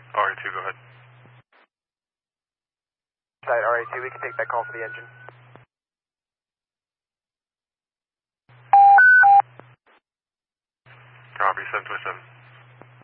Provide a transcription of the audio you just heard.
RA2, go ahead. Site RA2, we can take that call for the engine. Copy, 727.